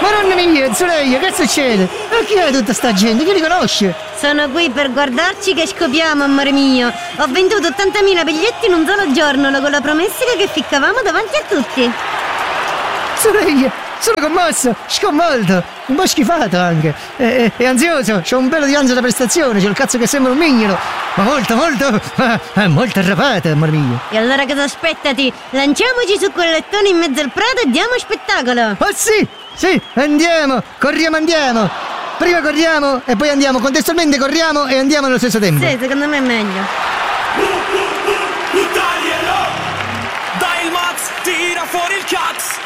Madonna mia, Zoraia, che succede? Ma chi è tutta sta gente? Chi li conosce? Sono qui per guardarci che scopiamo, amore mio. Ho venduto 80.000 biglietti in un solo giorno, con la promessa che ficcavamo davanti a tutti. Zoraia, sono commosso, sconvolto, un po' schifato anche. E ansioso, c'ho un pelo di ansia da prestazione, c'ho il cazzo che sembra un mignolo. Ma molto arrapato, amore mio. E allora cosa aspettati? Lanciamoci su quel lettone in mezzo al prato e diamo spettacolo. Oh sì, andiamo, andiamo. Prima corriamo e poi andiamo, contestualmente corriamo e andiamo allo stesso tempo. Sì, secondo me è meglio. Taglielo! Dai il Max, tira fuori il cazzo!